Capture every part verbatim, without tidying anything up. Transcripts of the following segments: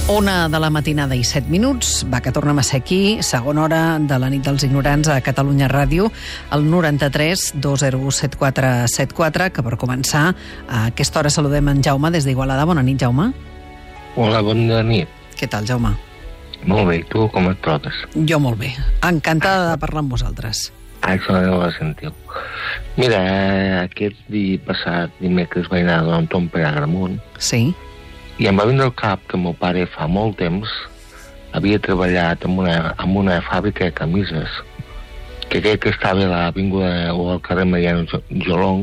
Una de la matinada i set minuts. Va, que tornem a ser aquí. Segona hora de la nit dels ignorants a Catalunya Ràdio, al noranta-tres dos zero u set quatre set quatre, que per començar, a aquesta hora saludem en Jaume des d'Igualada. Bona nit, Jaume. Hola, bona nit. Què tal, Jaume? Molt bé, tu com et trobes? Jo molt bé. Encantada de parlar amb vosaltres. Ah, això no ho sentiu. Mira, aquest dia passat, dimecres, vaig anar a donar un tomb per Agramunt. Sí. I em va vindre al cap que meu pare fa molt temps havia treballat en una, en una fàbrica de camises, que crec que estava a l'avinguda o al carrer Mariano Jolong,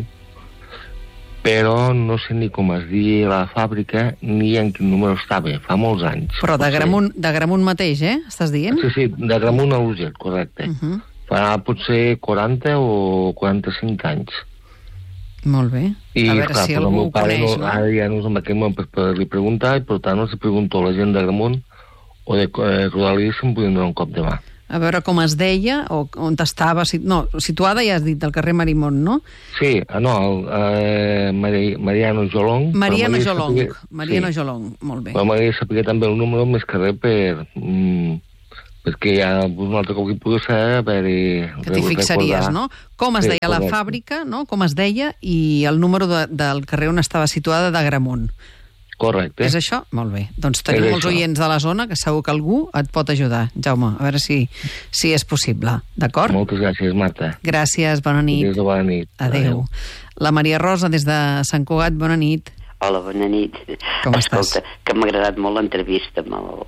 però no sé ni com es deia la fàbrica ni en quin número estava, fa molts anys. Però d'Agramunt d'Agramunt mateix, eh? Estàs dient? Sí, sí, d'Agramunt a l'Urgell, correcte. Uh -huh. Fa potser quaranta o quaranta-cinc anys. Molt bé. I, a veure clar, si el algú meu ho pare coneix, no, no? ara ja no és en aquell moment per poder-li preguntar, i per tant no se pregunto a la gent d'Agramunt o de eh, Rodalies si em podien donar un cop de mà. A veure com es deia, o on estava... No, situada ja has dit, del carrer Marimón, no? Sí, no, el eh, Mari, Mariano Jolong. Mariano Jolong. Saber, Mariano sí. Jolong, molt bé. Però m'agradaria saber també el número més que res per... Mm, perquè ja un altre cop que pugui ser, a veure... Que t'hi fixaries, no? Com es Sí, deia la correcte. fàbrica, no? Com es deia, i el número de, del carrer on estava situada d'Agramunt. Correcte. És això? Molt bé. Doncs tenim És molts això. oients de la zona que segur que algú et pot ajudar. Jaume, a veure si, si és possible. D'acord? Moltes gràcies, Marta. Gràcies, bona nit. Adéu, bona nit. Adéu. Adéu. La Maria Rosa, des de Sant Cugat, bona nit. Hola, bona nit. Com Escolta, estàs? que m'ha agradat molt l'entrevista amb el...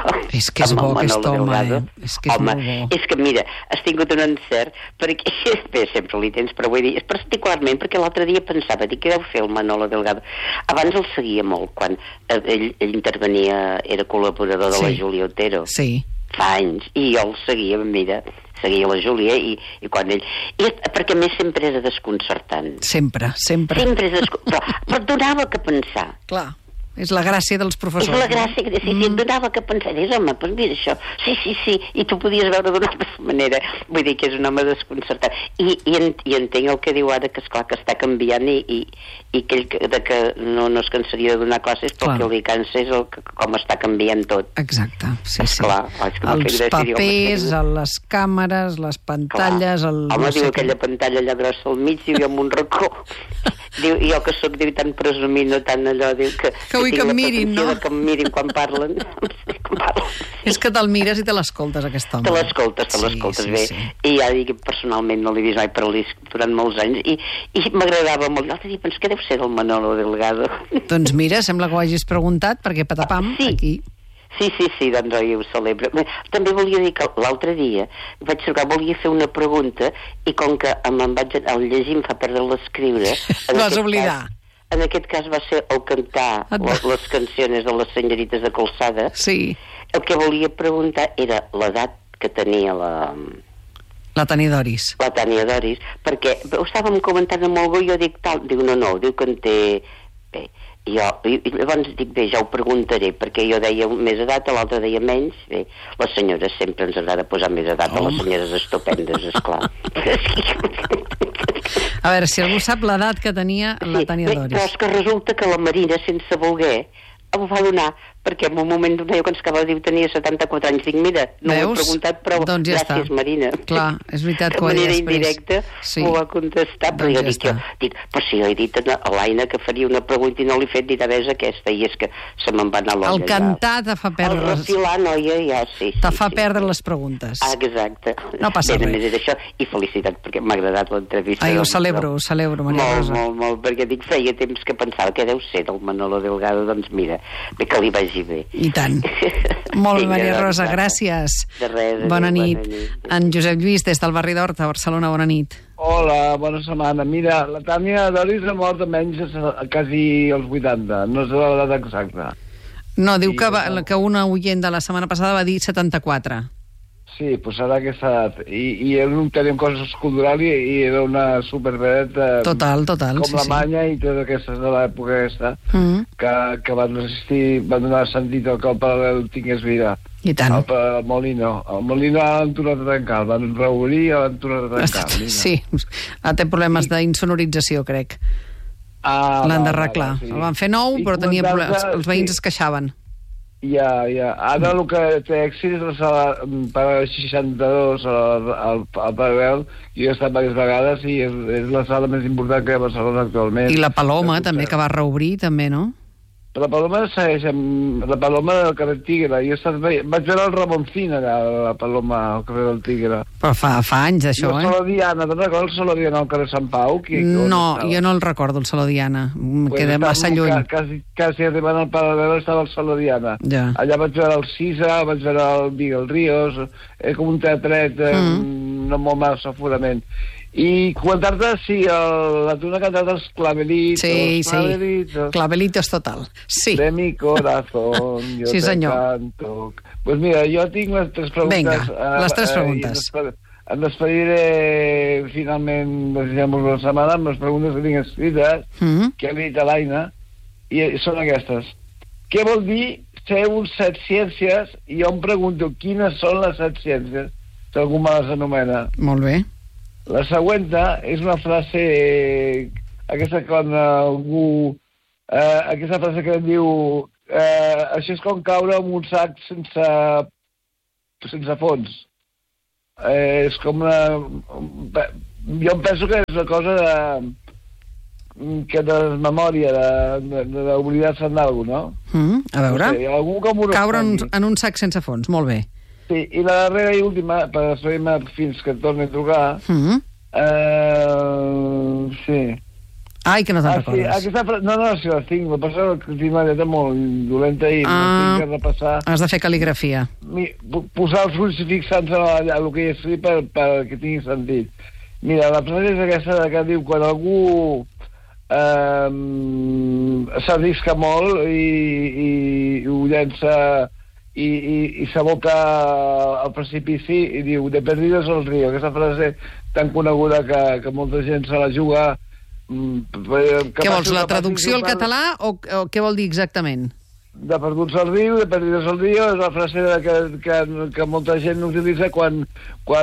És que és bo, aquest home, eh? És que és home, molt bo. és que, mira, has tingut un encert, perquè, bé, sempre li tens, però vull dir, és particularment perquè l'altre dia pensava, dic, què deu fer el Manolo Delgado? Abans el seguia molt, quan ell, ell intervenia, era col·laborador de Sí. la Júlia Otero. Sí. Fa anys, i jo el seguia, mira, seguia la Júlia, i, i quan ell... I, perquè a més sempre era desconcertant. Sempre, sempre. Sempre és desconcertant, però, però et donava que pensar. Clar, és la gràcia dels professors. És la gràcia, que sí, sí, et donava que pensar, dius, home, doncs mira això, sí, sí, sí, i tu podies veure d'una altra manera, vull dir que és un home desconcertat. I, i, en, i entenc el que diu ara, que esclar que està canviant i, i, i que ell que, de que no, no es cansaria de donar classes, però Clar. que li cansa és el que, com està canviant tot. Exacte, sí, sí. Esclar, és que m'ha fet Els gràcia, diu, papers, home, les càmeres, les pantalles... El, Home, no diu sé aquella què. pantalla allà grossa al mig, diu, jo amb un racó. Diu, jo que sóc, diu, tan presumint, no tan allò, diu, que... Que vull que tinc em la mirin, pretensió no? de que em mirin quan parlen. quan parlen. És que te'l mires i te l'escoltes, aquest home. Te l'escoltes, te Sí, l'escoltes sí, bé. sí. I ja dic, personalment no l'he vist mai per l'I S C durant molts anys, i, i m'agradava molt. L'altre dia penso, què deu ser del Manolo Delgado? Doncs mira, sembla que ho hagis preguntat, perquè patapam, Sí. aquí... Sí, sí, sí, doncs oi, ho celebro. Bé, també volia dir que l'altre dia vaig trucar, volia fer una pregunta, i com que me'n vaig al llegir em fa perdre l'escriure... en Vas aquest oblidar. cas- En aquest cas va ser el cantar Et va- les, les canciones de les senyorites de Colzada. Sí, El que volia preguntar era l'edat que tenia la... la Tania Doris. la Tània Doris, perquè ho estàvem comentant amb algú i jo dic tal, diu no, no, diu que en té... Bé, i jo, i, i llavors dic, bé, ja ho preguntaré, perquè jo deia més edat, l'altre deia menys. Bé, les senyores sempre ens agrada posar més edat, a les senyores estupendes, esclar. A veure, si algú sap l'edat que tenia la Tania bé, però Doris. és que resulta que la Marina, sense voler, ho va donar, perquè en un moment donat, jo quan es acaba de dir tenia setanta-quatre anys, dic, mira, no ho he Veus? preguntat, però Doncs ja gràcies, està. Marina. Clar, és veritat que ho de ha dit manera després. indirecta Sí. m'ho va contestar, però Doncs jo ja dic, jo, està. dic, però si jo he dit a l'Aina que faria una pregunta i no l'he fet, dit, a veure, aquesta, i és que se me'n va anar l'olla. El cantar te fa El perdre les... refilar, noia, ja, sí. Te sí, fa sí, perdre sí. les preguntes. Ah, exacte. No passa Bé, res. només és això, i felicitat, perquè m'ha agradat l'entrevista. Ai, ho doncs, celebro, no? ho celebro, Maria molt, Rosa. Molt, molt, perquè dic, feia temps que pensava que deu ser del Manolo Delgado, doncs mira, bé que li vagi bé. I tant. Molt bé, Vinga, Maria doncs, Rosa, va. gràcies. De res, adéu, Bona nit. bona nit. En Josep Lluís, des del barri d'Horta, Barcelona, bona nit. Hola, bona setmana. Mira, la Tània Doris ha mort almenys a, a quasi als vuitanta, no sé l'edat exacta. No, diu Sí, que, va, no. que una oient de la setmana passada va dir setanta-quatre. Sí, pues serà aquesta edat. I, i era un tenia coses culturals i, i era una supervedeta Total, total, com sí, la sí. Manya i totes aquestes de l'època aquesta Mm. que, que van resistir, van donar sentit al que el paral·lel tingués vida. I tant. El, el Molino. El Molino l'han tornat a tancar, el van reobrir i l'han tornat a tancar. Mira. Sí, ah, té problemes d'insonorització, crec. Ah, L'han va, d'arreglar. va, va, sí. El van fer nou, I però tenia comentar-te- problemes. Els veïns sí. es queixaven. Ja, ja. Ara el que té èxit és la sala per seixanta-dos al, al, al Paral·lel. Jo he estat diverses vegades i és, és la sala més important que hi ha a Barcelona actualment. I la Paloma, també, que va reobrir, també, no? La Paloma segueix amb... La Paloma del carrer Tigre. Jo he estat ve... vaig veure el Ramoncín allà, la Paloma al carrer del Tigre. Però fa, fa anys, això, eh? El Saló Diana, te'n recordes el Saló Diana al carrer Sant Pau? Qui, no, jo no el recordo, el Saló Diana. Em pues queda massa lluny. Quasi, quasi arribant al Paral·lel estava el Saló Diana. Ja. Allà vaig veure el Cisa, vaig veure el Miguel Ríos, eh, com un teatret, eh, mm. no molt massa aforament. I comentar-te, sí, el, la tuna ha cantat els Clavelitos. Sí, Clavelitos, sí, Clavelitos total. Sí. De mi corazón, yo sí, te senyor. canto. Pues mira, jo tinc les tres preguntes. Vinga, les tres preguntes. Eh, em despediré finalment, desitjant-vos la setmana, amb les preguntes que tinc escrites, mm -hmm. que he dit a l'Aina, i són aquestes. Què vol dir ser un set ciències? I jo em pregunto quines són les set ciències, si algú me les anomena. Molt bé. La següent és una frase, eh, aquesta quan algú, eh, aquesta frase que diu, eh, això és com caure en un sac sense, sense fons. Eh, és com una... Jo em penso que és una cosa de, que de memòria, d'oblidar-se d'alguna, no? Mm, a veure, no sé, algú com caure en, en un sac sense fons, molt bé. Sí, i la darrera i última, per despedir-me fins que torni a trucar, mm -hmm. uh, sí. Ai, que no te'n ah, recordes. Sí, aquesta, no, no, si la tinc, la passa que tinc una lletra molt dolenta i ah, tinc que repassar. Has de fer cal·ligrafia. Mi, posar els ulls fixant-se a el que hi ha escrit per, per que tingui sentit. Mira, la frase és aquesta que diu quan algú eh, s'arrisca molt i, i, i ho llença... i, i, i s'aboca al precipici i diu, de perdidos al río, aquesta frase tan coneguda que, que molta gent se la juga. Què vols, la traducció al català o, o què vol dir exactament? De perduts al riu, de perdidos al río, és la frase que, que, que molta gent utilitza quan, quan,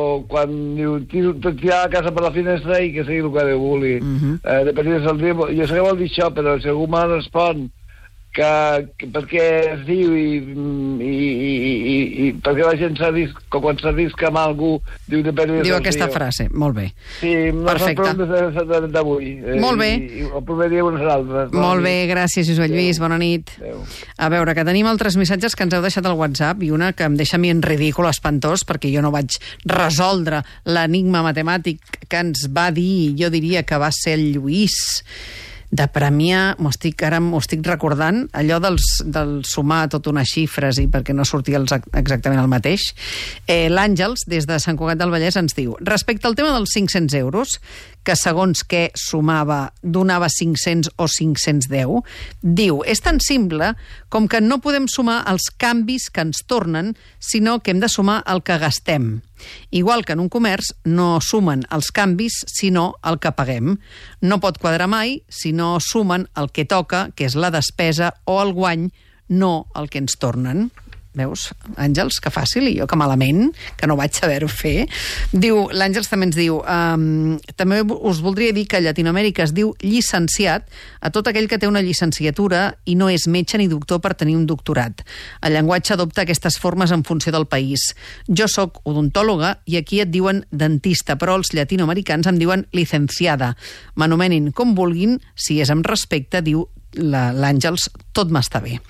quan diu tirar la casa per la finestra i que sigui el que Déu vulgui. Uh -huh. eh, de perdidos al riu, jo sé que vol dir això, però si algú me respon que, que per què es diu i, i, i, i, i per què la gent s'arrisca, quan s'arrisca amb algú diu de perdidos diu al aquesta riu. Frase, molt bé. Sí, no perfecte. Són preguntes d'avui. Eh, molt bé. I, i el proper dia unes altres. Molt bé, gràcies, Josep Lluís, bona nit. Adéu. A veure, que tenim altres missatges que ens heu deixat al WhatsApp i una que em deixa a mi en ridícul espantós perquè jo no vaig resoldre l'enigma matemàtic que ens va dir, jo diria que va ser el Lluís, de premiar, m'ho estic, ara m'ho estic recordant, allò dels, del sumar tot unes xifres i perquè no sortia el, exactament el mateix. Eh, L'Àngels, des de Sant Cugat del Vallès, ens diu, respecte al tema dels cinc-cents euros, que segons què sumava donava cinc-cents o cinc-cents deu, diu, és tan simple com que no podem sumar els canvis que ens tornen, sinó que hem de sumar el que gastem. Igual que en un comerç no sumen els canvis, sinó el que paguem. No pot quadrar mai si no sumen el que toca, que és la despesa, o el guany, no el que ens tornen. Veus, Àngels, que fàcil, i jo que malament, que no vaig saber-ho fer. Diu, l'Àngels també ens diu, um, també us voldria dir que a Llatinoamèrica es diu llicenciat a tot aquell que té una llicenciatura i no és metge ni doctor per tenir un doctorat. El llenguatge adopta aquestes formes en funció del país. Jo sóc odontòloga i aquí et diuen dentista, però els llatinoamericans em diuen licenciada. M'anomenin com vulguin, si és amb respecte, diu l'Àngels, tot m'està bé.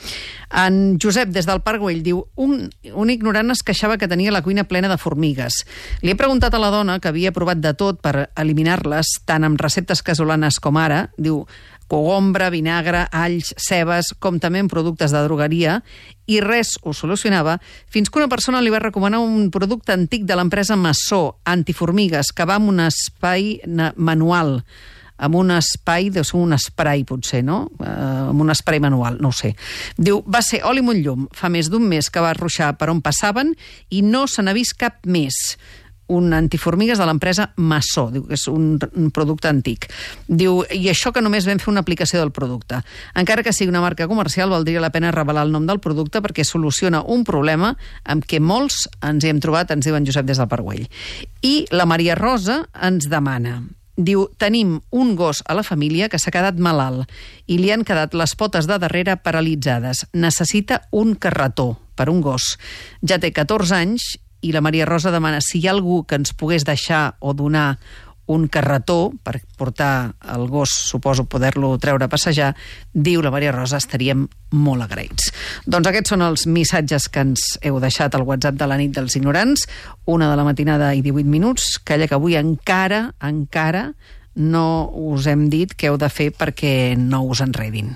En Josep, des del Parc Güell, diu, un, un ignorant es queixava que tenia la cuina plena de formigues. Li he preguntat a la dona, que havia provat de tot per eliminar-les, tant amb receptes casolanes com ara, diu, cogombre, vinagre, alls, cebes, com també en productes de drogueria, i res ho solucionava, fins que una persona li va recomanar un producte antic de l'empresa Massó, antiformigues, que va amb un espai manual, amb un espai, deu ser un spray potser, no? Uh, amb un spray manual, no ho sé. Diu, va ser oli amb un llum, fa més d'un mes que va ruixar per on passaven i no se n'ha vist cap més. Un antiformigues de l'empresa Massó, diu que és un, un producte antic. Diu, i això que només vam fer una aplicació del producte. Encara que sigui una marca comercial, valdria la pena revelar el nom del producte perquè soluciona un problema amb què molts ens hi hem trobat, ens diuen Josep des del Parc Güell. I la Maria Rosa ens demana, Diu, tenim un gos a la família que s'ha quedat malalt i li han quedat les potes de darrere paralitzades. Necessita un carretó per un gos. Ja té catorze anys i la Maria Rosa demana si hi ha algú que ens pogués deixar o donar un carretó per portar el gos, suposo poder-lo treure a passejar. Diu la Maria Rosa, estaríem molt agraïts. Doncs aquests són els missatges que ens heu deixat al WhatsApp de la nit dels ignorants. Una de la matinada i divuit minuts. Calla que avui encara, encara no us hem dit què heu de fer perquè no us enredin.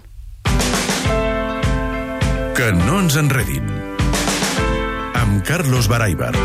Que no ens enredin. Amb Carlos Baraibar.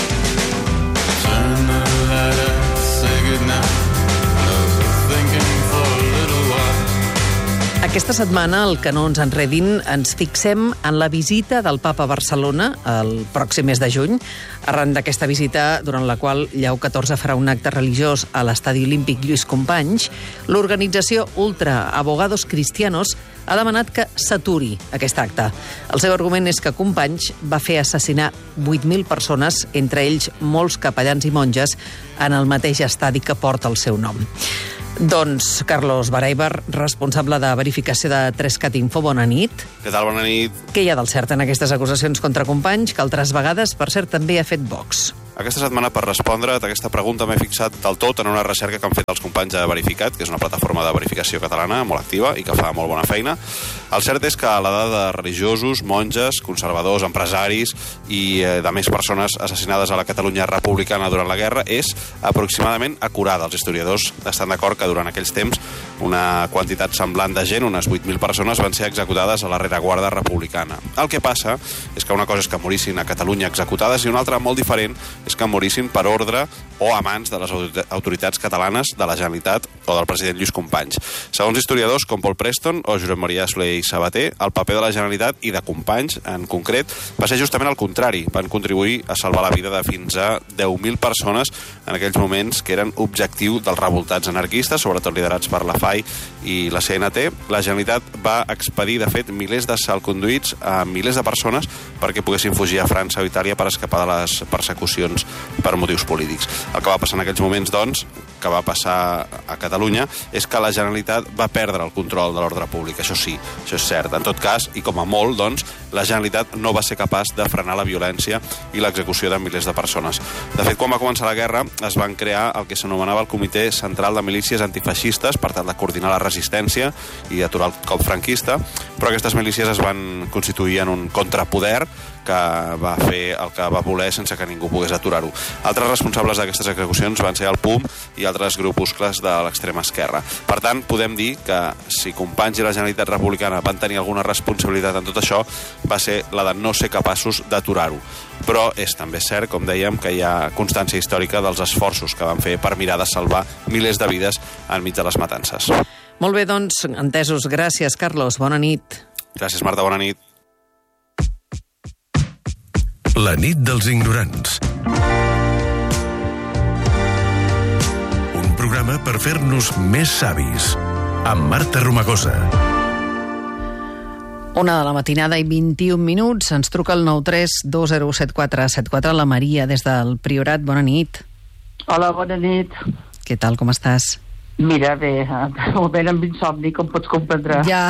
Aquesta setmana, al Que no ens enredin, ens fixem en la visita del Papa a Barcelona el pròxim mes de juny. Arran d'aquesta visita, durant la qual Lleó catorze farà un acte religiós a l'Estadi Olímpic Lluís Companys, l'organització Ultra Abogados Cristianos ha demanat que s'aturi aquest acte. El seu argument és que Companys va fer assassinar vuit mil persones, entre ells molts capellans i monges, en el mateix estadi que porta el seu nom. Doncs Carlos Baraibar, responsable de verificació de Trescat Info, bona nit. Què tal, bona nit? Què hi ha del cert en aquestes acusacions contra Companys, que altres vegades, per cert, també ha fet Vox? Aquesta setmana, per respondre a aquesta pregunta, m'he fixat del tot en una recerca que han fet els companys de Verificat, que és una plataforma de verificació catalana molt activa i que fa molt bona feina. El cert és que a l'edat de religiosos, monges, conservadors, empresaris i eh, de més persones assassinades a la Catalunya republicana durant la guerra és aproximadament acurada. Els historiadors estan d'acord que durant aquells temps una quantitat semblant de gent, unes vuit mil persones, van ser executades a la rereguarda republicana. El que passa és que una cosa és que morissin a Catalunya executades i una altra molt diferent és que morissin per ordre o a mans de les autoritats catalanes, de la Generalitat o del president Lluís Companys. Segons historiadors com Paul Preston o Josep Maria Soler i Sabater, el paper de la Generalitat i de Companys, en concret, va ser justament el contrari. Van contribuir a salvar la vida de fins a deu mil persones en aquells moments que eren objectiu dels revoltats anarquistes, sobretot liderats per la F A I i la C N T. La Generalitat va expedir, de fet, milers de salconduïts a milers de persones perquè poguessin fugir a França o Itàlia per escapar de les persecucions per motius polítics. El que va passar en aquells moments, doncs, que va passar a Catalunya, és que la Generalitat va perdre el control de l'ordre públic. Això sí, això és cert. En tot cas, i com a molt, doncs, la Generalitat no va ser capaç de frenar la violència i l'execució de milers de persones. De fet, quan va començar la guerra, es van crear el que s'anomenava el Comitè Central de Milícies Antifeixistes per tal de coordinar la resistència i aturar el cop franquista, però aquestes milícies es van constituir en un contrapoder que va fer el que va voler sense que ningú pogués aturar-ho. Altres responsables d'aquestes execucions van ser el P U M i altres grupuscles de l'extrema esquerra. Per tant, podem dir que si Companys i la Generalitat Republicana van tenir alguna responsabilitat en tot això, va ser la de no ser capaços d'aturar-ho. Però és també cert, com dèiem, que hi ha constància històrica dels esforços que van fer per mirar de salvar milers de vides enmig de les matances. Molt bé, doncs, entesos. Gràcies, Carlos. Bona nit. Gràcies, Marta. Bona nit. La nit dels ignorants. Un programa per fer-nos més savis. Amb Marta Romagosa. Una de la matinada i vint-i-un minuts. Ens truca el nou tres dos zero set quatre set quatre la Maria des del Priorat. Bona nit. Hola, bona nit. Què tal, com estàs? Mira, bé, moment amb insomni, com pots comprendre. Ja.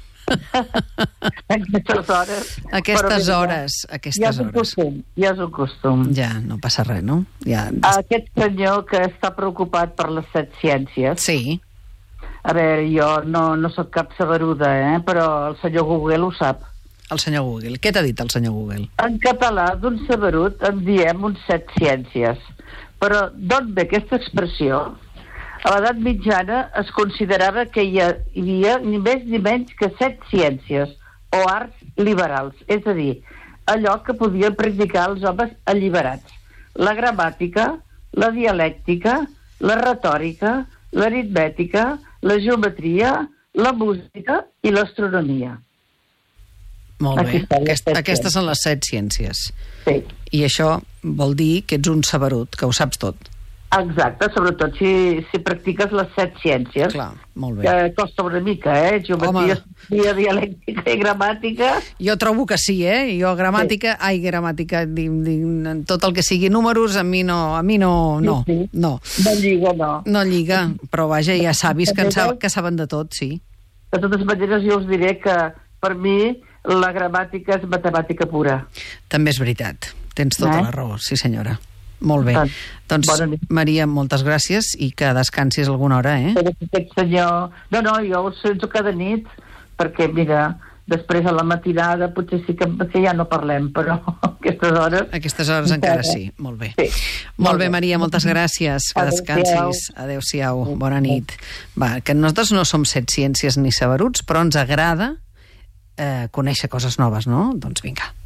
Aquestes hores. Aquestes hores, aquestes ja és un hores. costum, ja és un costum. Ja, no passa res, no? Ja... Aquest senyor que està preocupat per les set ciències... Sí. A veure, jo no, no sóc cap saberuda, eh? Però el senyor Google ho sap. El senyor Google. Què t'ha dit el senyor Google? En català, d'un saberut, en diem un set ciències. Però d'on ve aquesta expressió? A l'edat mitjana es considerava que hi havia ni més ni menys que set ciències o arts liberals, és a dir, allò que podien practicar els homes alliberats. La gramàtica, la dialèctica, la retòrica, l'aritmètica, la geometria, la música i l'astronomia. Molt bé. Aquest, Aquestes són les set ciències. Sí. I això vol dir que ets un saberut, que ho saps tot. Exacte, sobretot si, si practiques les set ciències. Clar, molt bé. Que costa una mica, eh? Geometria, Home. dialèctica i gramàtica. Jo trobo que sí, eh? Jo gramàtica, sí. ai, gramàtica, di, di, tot el que sigui números, a mi no, a mi no, no, sí, sí. no. No lliga, no. No lliga, però vaja, hi ha savis que, en sab, que saben de tot, sí. De totes maneres, jo us diré que, per mi, la gramàtica és matemàtica pura. També és veritat, tens tota eh? la raó, sí senyora. Molt bé. Doncs, Maria, moltes gràcies i que descansis alguna hora, eh? Però aquest senyor... No, no, jo ho sento cada nit, perquè, mira, després a la matinada potser sí que, que ja no parlem, però a aquestes hores... A aquestes hores encara sí, molt bé. Sí. Molt bé, Maria, moltes gràcies. Que descansis. Adéu-siau. Bona nit. Va, que nosaltres no som set ciències ni saberuts, però ens agrada eh, conèixer coses noves, no? Doncs vinga.